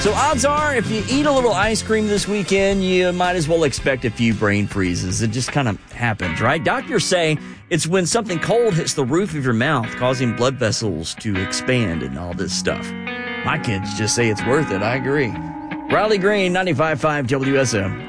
So odds are, if you eat a little ice cream this weekend, you might as well expect a few brain freezes. It just kind of happens, right? Doctors say it's when something cold hits the roof of your mouth, causing blood vessels to expand and all this stuff. My kids just say it's worth it. I agree. Riley Green, 95.5 WSM.